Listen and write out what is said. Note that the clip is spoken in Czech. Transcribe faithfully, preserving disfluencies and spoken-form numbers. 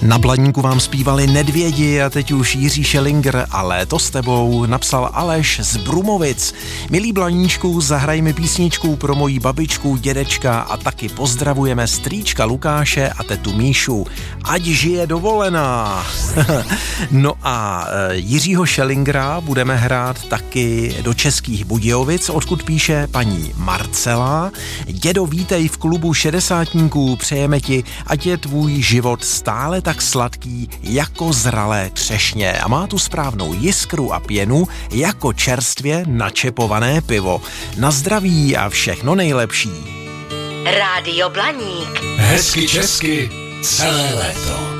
Na Blaníku vám zpívali Nedvědi a teď už Jiří Šelinger a Léto s tebou napsal Aleš z Brumovic. Milý Blaníčku, zahraj mi písničku pro moji babičku, dědečka a taky pozdravujeme strýčka Lukáše a tetu Míšu. Ať žije dovolená. No a Jiřího Šelingera budeme hrát taky do Českých Budějovic, odkud píše paní Marcela. Dědo, vítej v klubu šedesátníků, přejeme ti, ať je tvůj život stále tak sladký jako zralé třešně a má tu správnou jiskru a pěnu jako čerstvě načepované pivo. Na zdraví a všechno nejlepší. Rádio Blaník. Hezky česky celé léto.